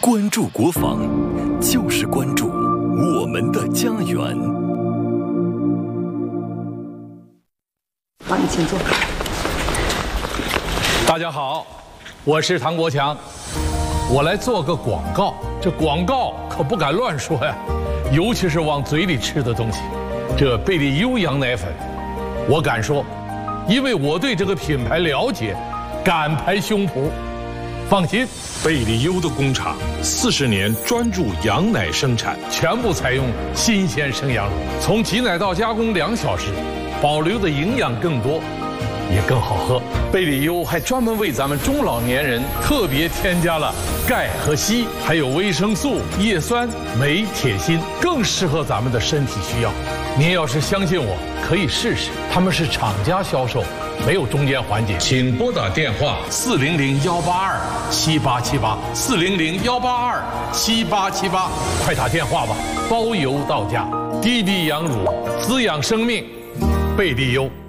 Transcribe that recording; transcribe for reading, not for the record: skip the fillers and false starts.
关注国防，就是关注我们的家园。 好，你请坐。 大家好，我是唐国强，我来做个广告。这广告可不敢乱说呀，尤其是往嘴里吃的东西。这贝利优羊奶粉，我敢说，因为我对这个品牌了解，敢拍胸脯。放心， 贝利优的工厂40年专注羊奶生产， 全部采用新鲜生羊乳，从挤奶到加工2小时，保留的营养更多，也更好喝。贝利优还专门为咱们中老年人特别添加了钙和硒，还有维生素、叶酸、镁、铁、锌，更适合咱们的身体需要。您要是相信我，可以试试。他们是厂家销售，没有中间环节。请拨打电话400-182-7878，400-182-7878，快打电话吧，包邮到家。低低羊乳，滋养生命，贝利优。